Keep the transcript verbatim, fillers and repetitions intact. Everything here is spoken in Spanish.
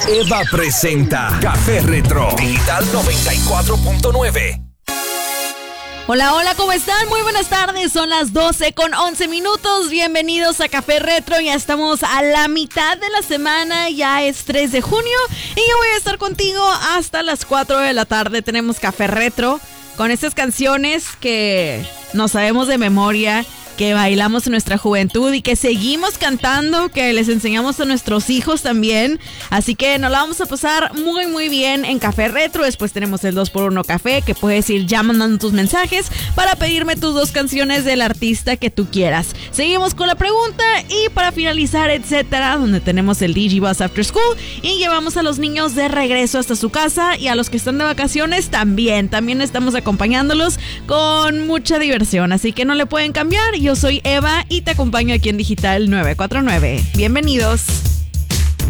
Eva presenta Café Retro Digital noventa y cuatro punto nueve. Hola, hola, ¿cómo están? Muy buenas tardes, son las doce con once minutos. Bienvenidos a Café Retro, ya estamos a la mitad de la semana, ya es tres de junio y yo voy a estar contigo hasta las cuatro de la tarde. Tenemos Café Retro con estas canciones que nos sabemos de memoria, que bailamos en nuestra juventud y que seguimos cantando, que les enseñamos a nuestros hijos también. Así que nos la vamos a pasar muy muy bien en Café Retro. Después tenemos el dos por uno Café, que puedes ir ya mandando tus mensajes para pedirme tus dos canciones del artista que tú quieras. Seguimos con la pregunta y para finalizar, etcétera, donde tenemos el Digibus After School y llevamos a los niños de regreso hasta su casa, y a los que están de vacaciones también. También estamos acompañándolos con mucha diversión, así que no le pueden cambiar. Yo soy Eva y te acompaño aquí en Digital novecientos cuarenta y nueve. Bienvenidos.